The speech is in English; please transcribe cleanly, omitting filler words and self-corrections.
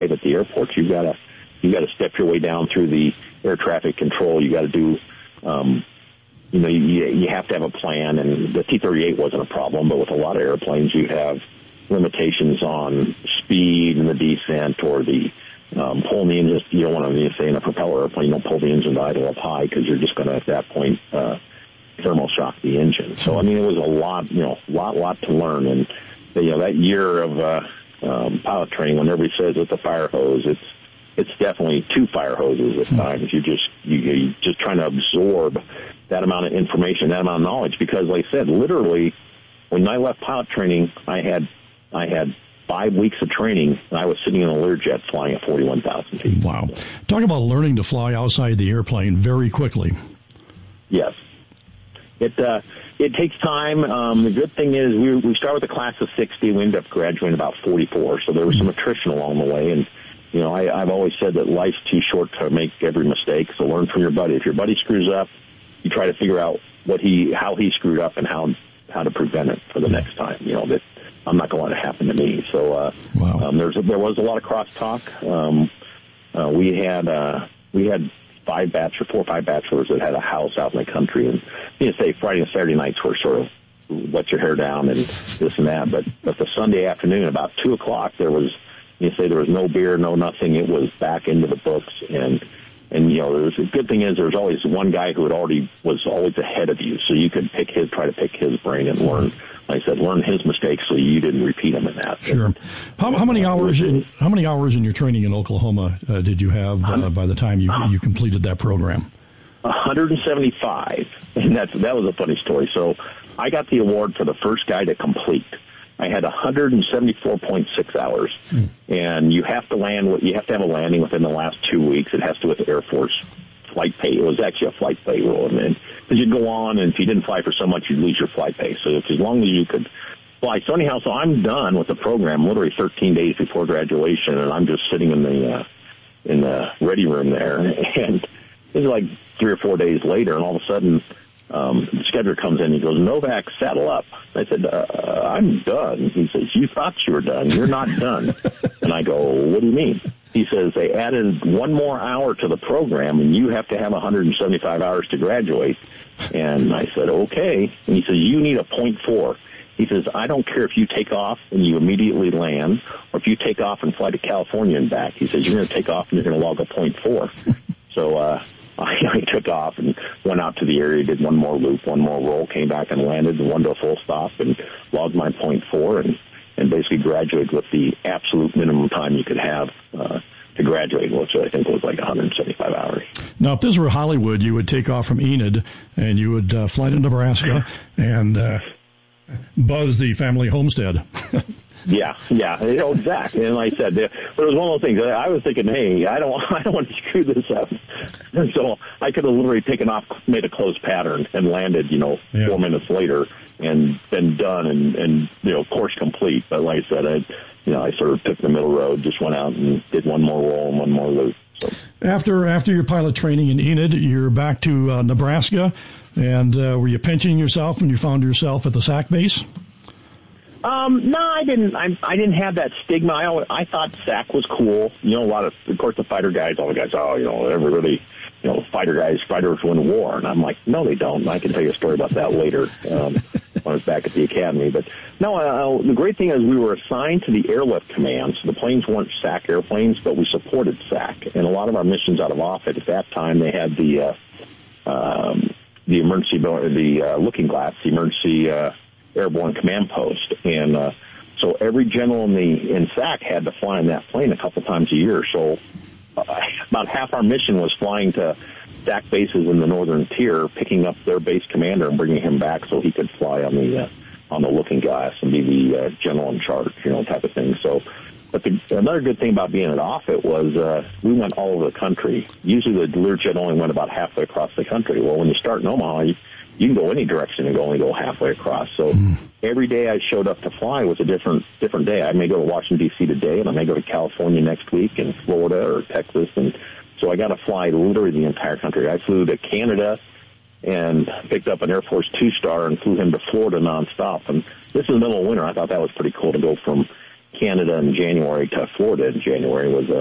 at the airport. You got to step your way down through the air traffic control. You got to do, you have to have a plan. And the T-38 wasn't a problem, but with a lot of airplanes, you have limitations on speed and the descent or the pulling the engine. You don't want to say in a propeller airplane, you don't pull the engine to idle up high because you're just going to at that point thermal shock the engine. So I mean, it was a lot to learn. And that year of pilot training, when everybody says it's a fire hose, it's definitely two fire hoses at times. You're just trying to absorb that amount of information, that amount of knowledge. Because, like I said, literally, when I left pilot training, I had 5 weeks of training, and I was sitting in a Learjet flying at 41,000 feet. Wow! Talk about learning to fly outside the airplane very quickly. Yes. It takes time. The good thing is we start with a class of 60. We end up graduating about 44. So there was some attrition along the way. And, I've always said that life's too short to make every mistake. So learn from your buddy. If your buddy screws up, you try to figure out how he screwed up and how to prevent it for the next time. That I'm not going to let it happen to me. So wow. There was a lot of crosstalk. We had 4 or 5 bachelors that had a house out in the country, and say Friday and Saturday nights were sort of let your hair down and this and that, but the Sunday afternoon about 2:00 there was no beer, no nothing. It was back into the books, and the good thing is there was always one guy who was always ahead of you, so you could try to pick his brain and learn. Like I said, learn his mistakes so you didn't repeat them in that. Sure. How many hours in your training in Oklahoma did you have by the time you completed that program? 175, and that was a funny story. So I got the award for the first guy to complete. I had 174.6 hours, and you have to have a landing within the last 2 weeks. It has to with the Air Force flight pay. It was actually a flight pay rule, and because you'd go on, and if you didn't fly for so much, you'd lose your flight pay. So as long as you could fly. So anyhow, I'm done with the program literally 13 days before graduation, and I'm just sitting in the ready room there, and it's like 3 or 4 days later, and all of a sudden, the scheduler comes in and he goes, "Novak, saddle up." I said, "I'm done." He says, "You thought you were done. You're not done." And I go, "What do you mean?" He says, "They added one more hour to the program, and you have to have 175 hours to graduate." And I said, "Okay." And he says, "You need a 0.4. He says, "I don't care if you take off and you immediately land, or if you take off and fly to California and back." He says, "You're going to take off and you're going to log a 0.4. So, I took off and went out to the area, did one more loop, one more roll, came back and landed, and went to a full stop and logged my 0.4 and basically graduated with the absolute minimum time you could have to graduate, which I think was like 175 hours. Now, if this were Hollywood, you would take off from Enid and you would fly to Nebraska and buzz the family homestead. Yeah, exactly. And like I said, but it was one of those things. I was thinking, hey, I don't want to screw this up. And so I could have literally taken off, made a closed pattern, and landed, 4 minutes later, and been done and course complete. But like I said, I sort of took the middle road, just went out and did one more roll and one more loop. So. After your pilot training in Enid, you're back to Nebraska, and were you pinching yourself when you found yourself at the SAC base? No, I didn't. I didn't have that stigma. I thought SAC was cool. Of course, the fighter guys, all the guys, everybody, fighters win war. And I'm like, no, they don't. And I can tell you a story about that later when I was back at the academy. But no, the great thing is we were assigned to the airlift command. So the planes weren't SAC airplanes, but we supported SAC. And a lot of our missions out of Offutt at that time, they had the emergency, the looking glass, the emergency airborne command post, and so every general in SAC had to fly in that plane a couple times a year. So about half our mission was flying to SAC bases in the northern tier, picking up their base commander and bringing him back so he could fly on the looking glass and be the general in charge, type of thing. So, but another good thing about being at Offutt was we went all over the country. Usually the Learjet only went about halfway across the country. Well, when you start in Omaha, you can go any direction and only go halfway across. So every day I showed up to fly was a different day. I may go to Washington, D.C. today, and I may go to California next week, and Florida or Texas. And so I got to fly literally the entire country. I flew to Canada and picked up an Air Force 2-star and flew him to Florida nonstop. And this is the middle of winter. I thought that was pretty cool to go from Canada in January to Florida in January was